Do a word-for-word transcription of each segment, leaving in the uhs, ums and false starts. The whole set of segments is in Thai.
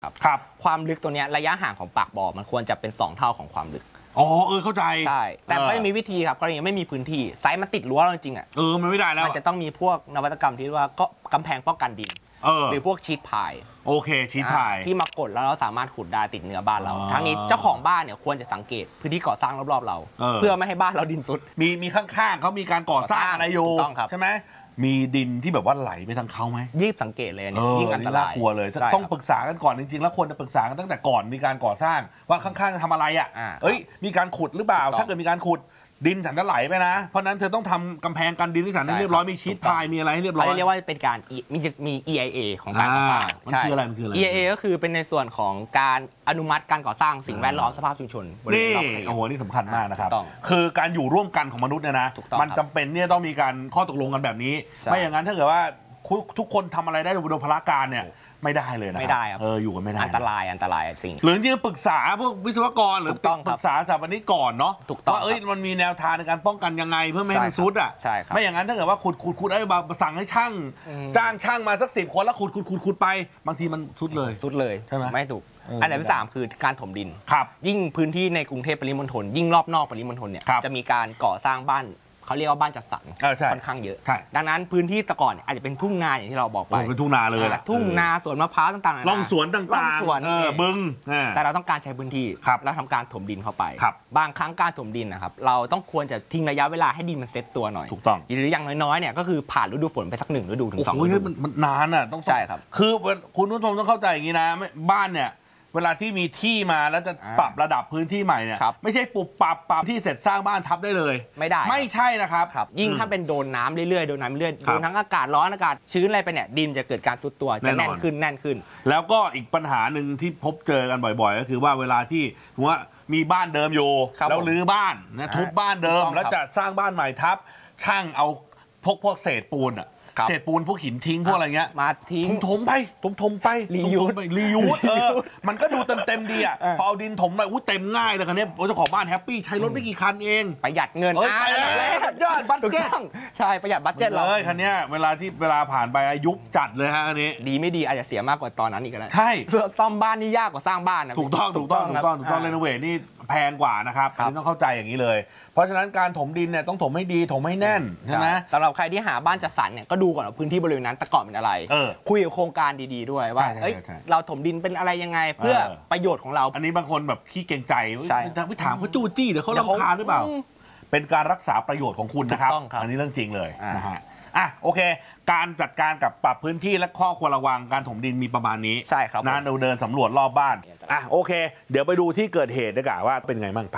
ครับครับความลึกตัวนี้ระยะห่างของปากบ่อมันควรจะเป็นสองเท่าของความลึกอ๋อเออเข้าใจใช่แต่ก็จะมีวิธีครับกรณีไม่มีพื้นที่ไซส์มันติดรั้วเราจริงอ่ะเออมันไม่ได้แล้วมันจะต้องมีพวกนวัตกรรมที่ว่าก็กำแพงป้องกันดินหรือพวกชีทพายโอเคชีทพายที่มากดแล้วเราสามารถขุดได้ติดเนื้อบ้านเราทั้งนี้เจ้าของบ้านเนี่ยควรจะสังเกตพื้นที่ก่อสร้างรอบๆเราเพื่อไม่ให้บ้านเราดินซุดมีมีข้างๆเขามีการก่อสร้างอะไรอยู่ใช่ไหมมีดินที่แบบว่าไหลไปทางเขาไหมยิ่งสังเกตเลยเนี่ยยิ่งอันตรายกลัวเลยต้องปรึกษากันก่อนจริงๆแล้วควรจะปรึกษากันตั้งแต่ก่อนมีการก่อสร้างว่าข้างๆจะทำอะไรอ่ะเอ้ยมีการขุดหรือเปล่าถ้าเกิดมีการขุดดินฉันจะไหลไปนะเพราะนั้นเธอต้องทำกำแพงกันดินที่ฉันให้เรียบร้อยมีชีทพายมีอะไรให้เรียบร้อยเขาเรียกว่าเป็นการมีมี อี ไอ เอ ของการก่อสร้างมันคืออะไรมันคืออะไรอี ไอ เอ ก็คือเป็นในส่วนของการอนุมัติการก่อสร้างสิ่งแวดล้อมสภาพชุมชนนี่โอ้โหนี่สำคัญมากนะครับคือการอยู่ร่วมกันของมนุษย์เนี่ยนะมันจำเป็นเนี่ยต้องมีการข้อตกลงกันแบบนี้ไม่อย่างนั้นถ้าเกิดว่าทุกคนทำอะไรได้โดยพละการเนี่ยไม่ได้เลยนะไม่ได้ครับเอออยู่กันไม่ได้อันตรายอันตรายสิ่งหรือจริงๆปรึกษาพวกวิศวกรหรือปรึกษาสถาปนิกก่อนเนาะว่าเอ้ยมันมีแนวทางในการป้องกันยังไงเพื่อไม่ให้มันซุดอ่ะไม่อย่างนั้นถ้าเกิดว่าขุดขุดขุดไอ้บางสั่งให้ช่างจ้างช่างมาสักสิบคนแล้วขุดขุดขุดขุดไปบางทีมันซุดเลยซุดเลยใช่ไหมไม่ถูกอันดับที่สามคือการถมดินยิ่งพื้นที่ในกรุงเทพปริมณฑลยิ่งรอบนอกปริมณฑลเนี่ยจะมีการก่อสร้างบ้านเขาเรียกว่าบ้านจัดสรรค่อนข้างเยอะดังนั้นพื้นที่แต่ก่อนอาจจะเป็นทุ่งนาอย่างที่เราบอกไปเป็นทุ่งนาเลยทุ่งนาสวนมะพร้าวต่างๆร่องสวนต่างๆบึงแต่เราต้องการใช้พื้นที่แล้วทำการถมดินเข้าไปบางครั้งการถมดินนะครับเราต้องควรจะทิ้งระยะเวลาให้ดินมันเซ็ตตัวหน่อยถูกต้องหรืออย่างน้อยๆเนี่ยก็คือผ่านฤดูฝนไปสักหนึ่งฤดูถึงสองฤดูมันนานอ่ะต้องใช่ครับคือคุณผู้ชมต้องเข้าใจอย่างนี้นะบ้านเนี่ยเวลาที่มีที่มาแล้วจะปรับระดับพื้นที่ใหม่เนี่ยไม่ใช่ปุบปรับปรับที่เสร็จสร้างบ้านทับได้เลยไม่ได้ไม่ใช่นะครับยิ่งถ้าเป็นโดนน้ำเรื่อยๆโดนน้ำเรื่อยๆโดนทั้งอากาศร้อนอากาศชื้นอะไรไปเนี่ยดินจะเกิดการซุดตัวจะแน่นขึ้นแน่นขึ้นแล้วก็อีกปัญหาหนึ่งที่พบเจอกันบ่อยๆก็คือว่าเวลาที่ว่ามีบ้านเดิมอยู่แล้วรื้อบ้านนะทุบบ้านเดิมแล้วจะสร้างบ้านใหม่ทับช่างเอาพวกพวกเศษปูนอะเศษปูนพวกหินทิ้งพวกอะไรเงี้ยมาทิ้งถมไปถมถมไปรียูสรียูสเออมันก็ดูเต็มเต็มดีอ่ะพอเอาดินถมไปอู้เต็มง่ายเลยคันนี้เจ้าของบ้านแฮปปี้ใช้รถไม่กี่คันเองประหยัดเงินอ่ะยอดบัตเจ็ตใช่ประหยัดบัตเจ็ตเลยคันนี้เวลาที่เวลาผ่านไปยุบจัดเลยฮะอันนี้ดีไม่ดีอาจจะเสียมากกว่าตอนนั้นอีกก็ได้ใช่ซ่อมบ้านนี่ยากกว่าสร้างบ้านนะถูกต้องถูกต้องถูกต้องถูกต้องเรโนเวทนี่แพงกว่านะครับอันนี้ต้องเข้าใจอย่างนี้เลยเพราะฉะนั้นการถมดินเนี่ยต้องถมให้ดีถมให้แน่นใช่ไหมสำหรับใครที่หาบ้านจัดสรรเนี่ยก็ดูก่อนว่าพื้นที่บริเวณนั้นแต่ก่อนเป็นอะไรคุยกับโครงการดีๆด้วยว่าเราถมดินเป็นอะไรยังไงเพื่อประโยชน์ของเราอันนี้บางคนแบบขี้เกรงใจไปถามเขาจู้จี้เดี๋ยวเขารำคาญหรือเปล่าเป็นการรักษาประโยชน์ของคุณนะครับอันนี้เรื่องจริงเลยนะฮะอ่ะโอเคการจัดการกับปรับพื้นที่และข้อควรระวังการถมดินมีประมาณนี้ใช่ครับนะเราเดินสำรวจรอบบ้านอ่ะโอเคเดี๋ยวไปดูที่เกิดเหตุดีกว่าว่าเป็นไงบ้างไป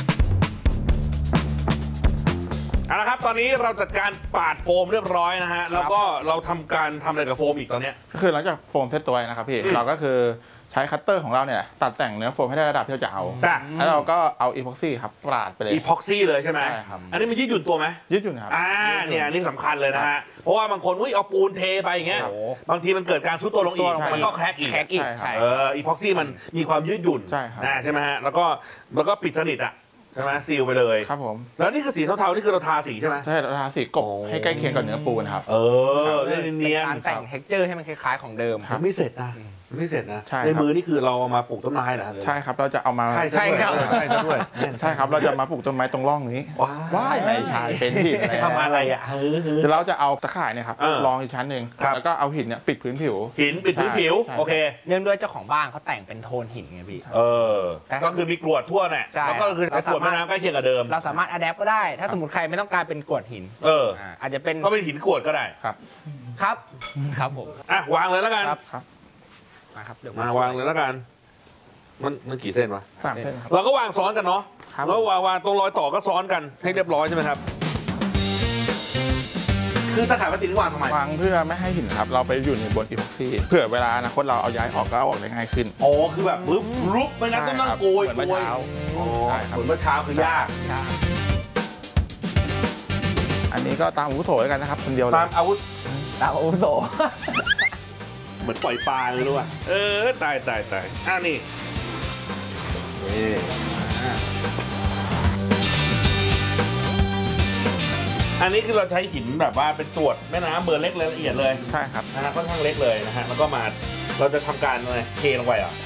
เอาละครับตอนนี้เราจัดการปาดโฟมเรียบร้อยนะฮะแล้วก็เราทำการทำอะไรกับโฟมอีกตอนนี้ก็คือหลังจากโฟมเซตตัวนะครับพี่เราก็คือใช้คัตเตอร์ของเราเนี่ยตัดแต่งเนื้อโฟมให้ได้ระดับที่เราจะเอาแล้วเราก็เอาอีพ็อกซี่ครับปาดไปเลยอีพ็อกซี่เลยใช่ไหมใช่ครับอันนี้มันยืดหยุ่นตัวไหมยืดหยุ่นครับอ่าเนี่ยนี่สำคัญเลยนะฮะเพราะว่าบางคนอุ้ยเอาปูนเทไปอย่างเงี้ยบางทีมันเกิดการซุดตัวลงอีกมันก็แคร็กอีกแคร็กอีกเอออีพ็อกซี่มันมีความยืดหยุ่นใช่ครับนะใช่ไหมฮะแล้วก็แล้วก็ปิดสนิทอ่ะใช่ไหมซีลไปเลยครับผมแล้วนี่คือสีเทาๆนี่คือเราทาสีใช่ไหมใช่เราทาสีกบให้ใกล้เคียงกับเนื้อปูนะครับเออเนียนการแต่งเท็กเจอร์ให้มันคล้ายๆของเดิมไม่เสร็จนะไม่เสร็จนะในมือนี่คือเราเอามาปลูกต้นไม้เหรอใช่ครับเราจะเอามาใช่ใช่ครับใช่ด้วยใช่ครับเราจะมาปลูกต้นไม้ตรงร่องนี้ว้ายไม่ใช่เป็นหินทำอะไรอ่ะเดี๋ยวเราจะเอาตะข่ายเนี่ยครับรองอีกชั้นหนึ่งแล้วก็เอาหินเนี่ยปิดพื้นผิวหินปิดพื้นผิวโอเคเนื่องด้วยเจ้าของบ้านเขาแต่งเป็นโทนหินไงพี่เออก็คือมีกรวดทั่วเนี่ยแล้วก็คือกรวดแม่น้ำใกล้เคียงกับเดิมเราสามารถอัดแอปก็ได้ถ้าสมมติใครไม่ต้องการเป็นกรวดหินเอออาจจะเป็นก็เป็นหินกรวดก็ได้ครับครับครับผมอ่ะวางเลยแล้วกันครับมาครับเดี๋ยวมาวางเลยแล้วกันมันมันกี่เส้นวะสามเส้นเราก็วางซ้อนกันเนาะแล้ววางวางตรงรอยต่อก็ซ้อนกันให้เรียบร้อยใช่ไหมครับคือตะข่ายพลาสติกวางทำไมวางเพื่อไม่ให้หินครับเราไปอยู่ในบนอีพ็อกซี่เผื่อเวลาอนาคตเราเอาย้ายออกก็เอาออกได้ง่ายขึ้นอ๋อคือแบบปุ๊บรุบไม่งั้นต้องนั่งโกยเหมือนเมื่อเช้าเหมือนเมื่อเช้าคือยากอันนี้ก็ตามอาวุโสแล้วกันนะครับคนเดียวตามอาวุธตามอาวุโสเหมือนปล่อยปลาเลยรู้ป่ะเออตายตายตายอ่ะนี่อันนี้คือเราใช้หินแบบว่าเป็นตรวจแม่น้ำเบอร์เล็กเลยละเอียดเลยใช่ครับนะฮะค่อนข้างเล็กเลยนะฮะแล้วก็มาเราจะทำการอะไรเทลงไปเหรอเท